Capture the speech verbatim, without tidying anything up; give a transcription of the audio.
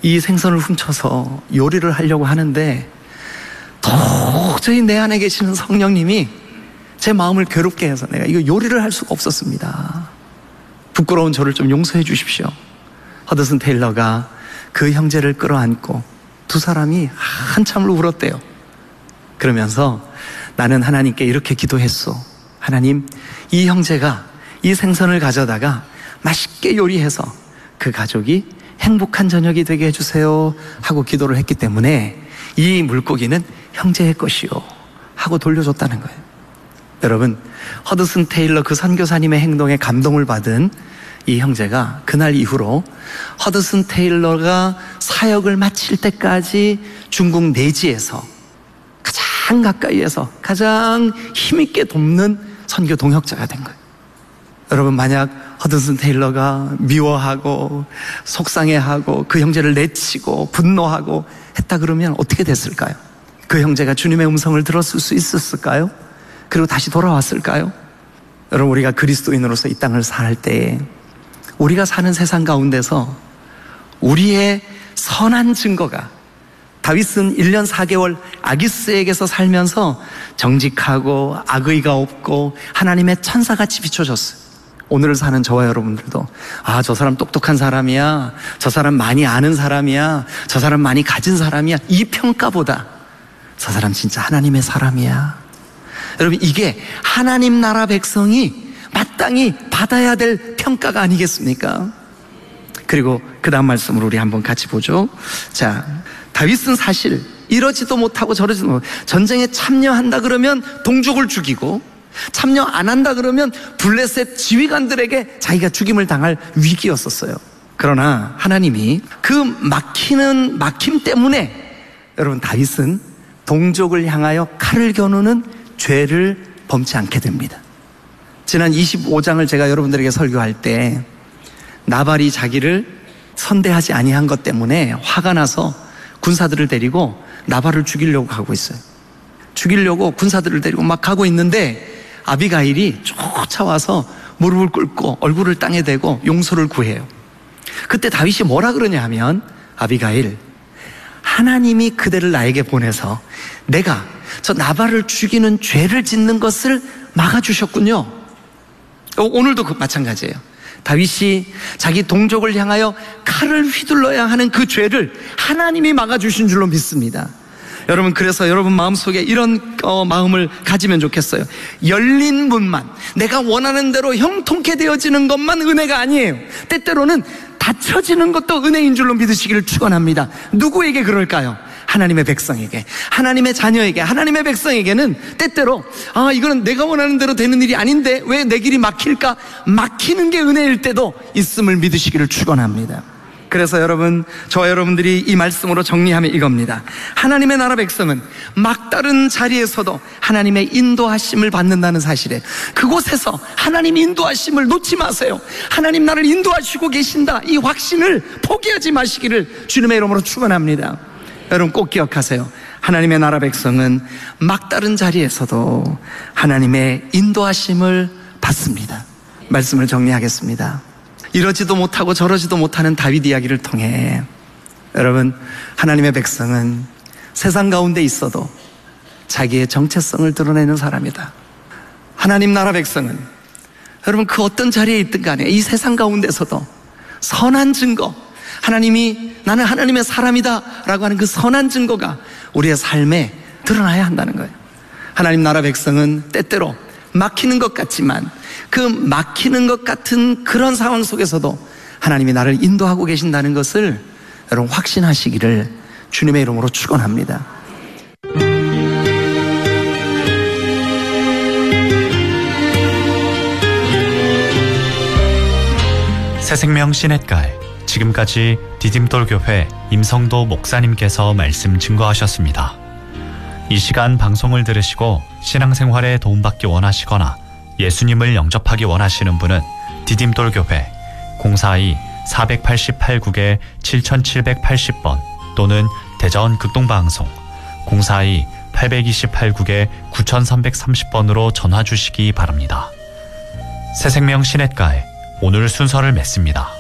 이 생선을 훔쳐서 요리를 하려고 하는데 도저히 내 안에 계시는 성령님이 제 마음을 괴롭게 해서 내가 이거 요리를 할 수가 없었습니다. 부끄러운 저를 좀 용서해 주십시오. 허드슨 테일러가 그 형제를 끌어안고 두 사람이 한참을 울었대요. 그러면서 나는 하나님께 이렇게 기도했어. 하나님, 이 형제가 이 생선을 가져다가 맛있게 요리해서 그 가족이 행복한 저녁이 되게 해주세요 하고 기도를 했기 때문에 이 물고기는 형제의 것이요 하고 돌려줬다는 거예요. 여러분, 허드슨 테일러 그 선교사님의 행동에 감동을 받은 이 형제가 그날 이후로 허드슨 테일러가 사역을 마칠 때까지 중국 내지에서 가장 가까이에서 가장 힘있게 돕는 선교 동역자가 된 거예요. 여러분, 만약 허드슨 테일러가 미워하고 속상해하고 그 형제를 내치고 분노하고 했다 그러면 어떻게 됐을까요? 그 형제가 주님의 음성을 들었을 수 있었을까요? 그리고 다시 돌아왔을까요? 여러분, 우리가 그리스도인으로서 이 땅을 살 때 우리가 사는 세상 가운데서 우리의 선한 증거가, 다윗은 일 년 사 개월 아기스에게서 살면서 정직하고 악의가 없고 하나님의 천사같이 비춰졌어요. 오늘을 사는 저와 여러분들도 아, 저 사람 똑똑한 사람이야, 저 사람 많이 아는 사람이야, 저 사람 많이 가진 사람이야, 이 평가보다 저 사람 진짜 하나님의 사람이야. 여러분, 이게 하나님 나라 백성이 마땅히 받아야 될 평가가 아니겠습니까? 그리고 그 다음 말씀을 우리 한번 같이 보죠. 자, 다윗은 사실 이러지도 못하고 저러지도 못하고 전쟁에 참여한다 그러면 동족을 죽이고 참여 안 한다 그러면 블레셋 지휘관들에게 자기가 죽임을 당할 위기였었어요. 그러나 하나님이 그 막히는 막힘 때문에 여러분, 다윗은 동족을 향하여 칼을 겨누는 죄를 범치 않게 됩니다. 지난 이십오 장을 제가 여러분들에게 설교할 때 나발이 자기를 선대하지 아니한 것 때문에 화가 나서 군사들을 데리고 나발을 죽이려고 가고 있어요. 죽이려고 군사들을 데리고 막 가고 있는데 아비가일이 쫓아와서 무릎을 꿇고 얼굴을 땅에 대고 용서를 구해요. 그때 다윗이 뭐라 그러냐 하면, 아비가일, 하나님이 그대를 나에게 보내서 내가 저 나발을 죽이는 죄를 짓는 것을 막아주셨군요. 오늘도 그 마찬가지예요. 다윗이 자기 동족을 향하여 칼을 휘둘러야 하는 그 죄를 하나님이 막아주신 줄로 믿습니다. 여러분, 그래서 여러분 마음속에 이런 어, 마음을 가지면 좋겠어요. 열린 문만, 내가 원하는 대로 형통케 되어지는 것만 은혜가 아니에요. 때때로는 닫혀지는 것도 은혜인 줄로 믿으시기를 축원합니다. 누구에게 그럴까요? 하나님의 백성에게, 하나님의 자녀에게, 하나님의 백성에게는 때때로 아, 이거는 내가 원하는 대로 되는 일이 아닌데 왜 내 길이 막힐까? 막히는 게 은혜일 때도 있음을 믿으시기를 축원합니다. 그래서 여러분, 저와 여러분들이 이 말씀으로 정리하면 이겁니다. 하나님의 나라 백성은 막다른 자리에서도 하나님의 인도하심을 받는다는 사실에, 그곳에서 하나님 인도하심을 놓지 마세요. 하나님 나를 인도하시고 계신다, 이 확신을 포기하지 마시기를 주님의 이름으로 축원합니다. 여러분, 꼭 기억하세요. 하나님의 나라 백성은 막다른 자리에서도 하나님의 인도하심을 받습니다. 말씀을 정리하겠습니다. 이러지도 못하고 저러지도 못하는 다윗 이야기를 통해 여러분, 하나님의 백성은 세상 가운데 있어도 자기의 정체성을 드러내는 사람이다. 하나님 나라 백성은 여러분, 그 어떤 자리에 있든 간에 이 세상 가운데서도 선한 증거, 하나님이 나는 하나님의 사람이다 라고 하는 그 선한 증거가 우리의 삶에 드러나야 한다는 거예요. 하나님 나라 백성은 때때로 막히는 것 같지만 그 막히는 것 같은 그런 상황 속에서도 하나님이 나를 인도하고 계신다는 것을 여러분 확신하시기를 주님의 이름으로 축원합니다. 새생명 시냇가에 지금까지 디딤돌교회 임성도 목사님께서 말씀 증거하셨습니다. 이 시간 방송을 들으시고 신앙생활에 도움받기 원하시거나 예수님을 영접하기 원하시는 분은 디딤돌교회 공사이 사팔팔 국에 칠칠팔십 번 또는 대전 극동방송 공사이 팔이팔 국에 구삼삼삼십 번으로 전화 주시기 바랍니다. 새생명 시냇가에 오늘 순서를 맺습니다.